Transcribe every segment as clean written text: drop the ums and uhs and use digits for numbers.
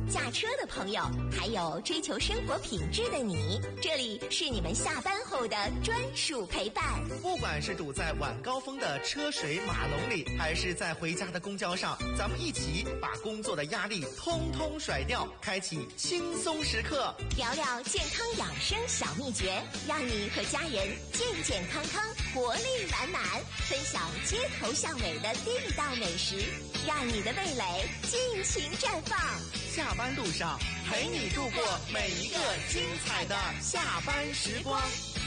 驾车的朋友，还有追求生活品质的你，这里是你们下班后的专属陪伴。 不管是堵在晚高峰的车水马龙里，还是在回家的公交上，咱们一起把工作的压力通通甩掉，开启轻松时刻， 聊聊健康养生小秘诀，让你和家人健健康康，活力满满，分享街头巷尾的地道美食，让你的味蕾尽情绽放。 下班路上陪你度过每一个精彩的下班时光。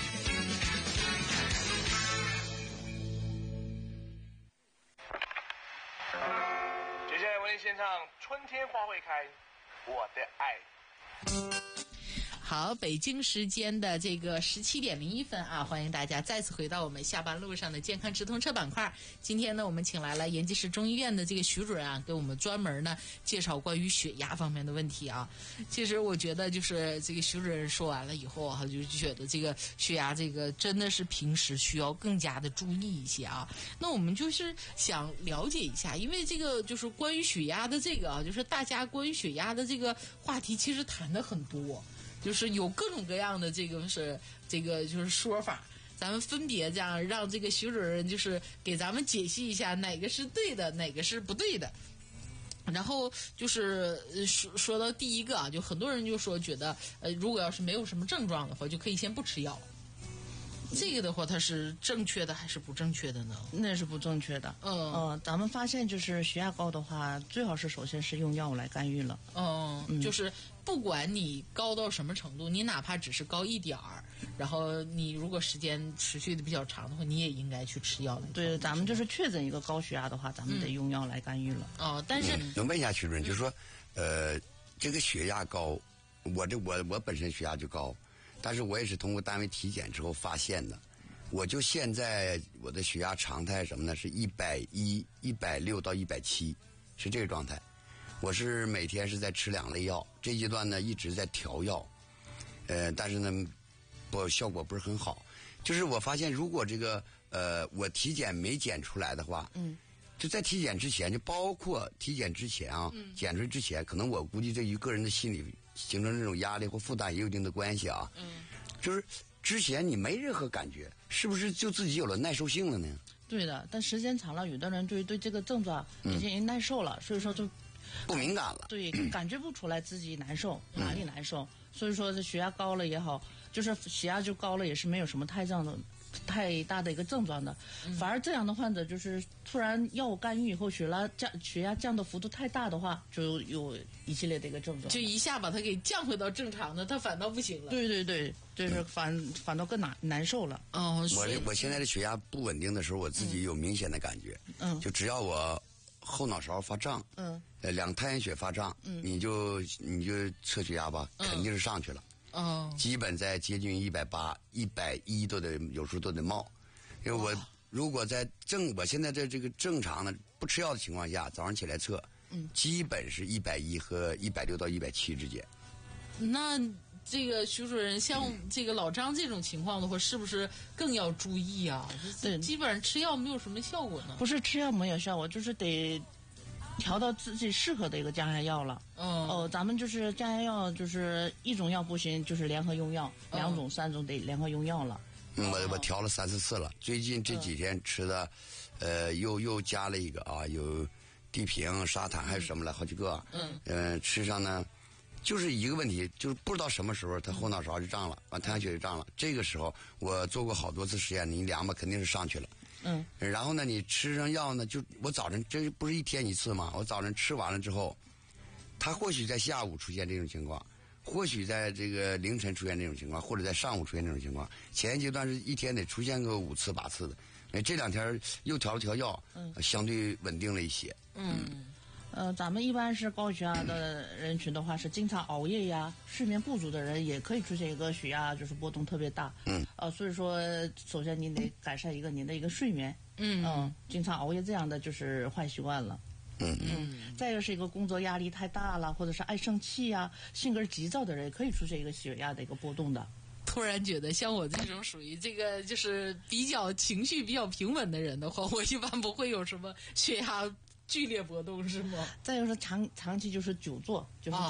接下来为您献唱《春天花会开》，我的爱。 好，北京时间的这个17:01啊，欢迎大家再次回到我们下班路上的健康直通车板块。今天呢，我们请来了延吉市中医院的这个徐主任啊，给我们专门呢介绍关于血压方面的问题啊。其实我觉得就是这个徐主任说完了以后啊，就觉得这个血压这个真的是平时需要更加的注意一些啊。那我们就是想了解一下，因为这个就是关于血压的这个啊，就是大家关于血压的这个话题其实谈的很多。就是有各种各样的就是说法，咱们分别这样让这个徐主任就是给咱们解析一下哪个是对的，哪个是不对的。然后就是说到第一个啊，就很多人就说觉得如果要是没有什么症状的话，就可以先不吃药了。这个的话，它是正确的还是不正确的呢？ 那是不正确的。咱们发现就是血压高的话，最好是首先是用药物来干预了。 就是不管你高到什么程度，你哪怕只是高一点儿，然后你如果时间持续的比较长的话，你也应该去吃药来。 对，咱们就是确诊一个高血压的话，咱们得用药来干预了。 但是能问一下徐主任，就是说，这个血压高，我本身血压就高。但是我也是通过单位体检之后发现的，我就现在我的血压常态什么呢？是110、160到170，是这个状态。我是每天是在吃2类药，这阶段呢一直在调药，但是呢，效果不是很好。就是我发现，如果这个我体检没检出来的话，就在体检之前，就包括体检之前啊，检出来之前，可能我估计这与个人的心理形成这种压力或负担也有一定的关系啊。就是之前你没任何感觉，是不是就自己有了耐受性了呢？ 对的，但时间长了，有的人对这个症状已经耐受了，所以说就不敏感了。 对，感觉不出来自己难受，哪里难受。所以说这血压高了也好，就是血压就高了，也是没有什么太大的一个症状的。反而这样的患者就是突然药物干预以后，血压降的幅度太大的话，就有一系列的一个症状， 就一下把它给降回到正常的，它反倒不行了。 对，就是反倒更难受了。 我现在的血压不稳定的时候，我自己有明显的感觉。就只要我后脑勺发胀，2太阳穴发胀，你就测血压吧，肯定是上去了。基本在接近180、110都得，有时候都得冒。因为我如果我现在在这个正常的不吃药的情况下，早上起来测，基本是110和160到170之间。 那这个徐主任，像这个老张这种情况的话，是不是更要注意啊？对，基本上吃药没有什么效果呢？ 不是吃药没有效果，就是得调到自己适合的一个降压药了。咱们就是降压药，就是一种药不行，就是联合用药，2种、3种得联合用药了。 我调了3、4次了，最近这几天吃的，又加了一个啊，有地平、沙坦还有什么了，好几个。吃上呢，就是一个问题，就是不知道什么时候他后脑勺就胀了，完太阳穴就胀了。这个时候我做过好多次实验，你量吧肯定是上去了。然后呢，你吃上药呢，就我早晨这不是1天1次吗？我早晨吃完了之后，它或许在下午出现这种情况，或许在这个凌晨出现这种情况，或者在上午出现这种情况。前一阶段是1天得出现个5次8次的，这2天又调药，相对稳定了一些。 咱们一般是高血压的人群的话，是经常熬夜呀、睡眠不足的人，也可以出现一个血压就是波动特别大。所以说，首先你得改善一个您的一个睡眠。经常熬夜这样的就是坏习惯了。再一个是一个工作压力太大了，或者是爱生气呀、性格急躁的人，也可以出现一个血压的一个波动的。 突然觉得像我这种属于这个就是比较情绪比较平稳的人的话，我一般不会有什么血压剧烈波动，是吗？ 再就是长期就是久坐，就是